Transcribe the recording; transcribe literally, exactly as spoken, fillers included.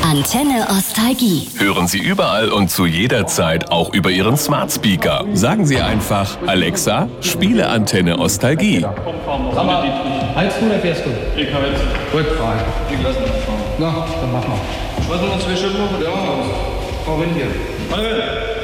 Antenne Ostalgie. Hören Sie überall und zu jeder Zeit auch über Ihren Smart Speaker. Sagen Sie einfach, Alexa, spiele Antenne Ostalgie. Sag mal, heilst du oder fährst du? Ich habe jetzt. Gut, fahren. Ich lasse mich fahren. Na, dann mach mal. Was sind noch zwei Stunden? Ja, Frau Wind hier. Hallo.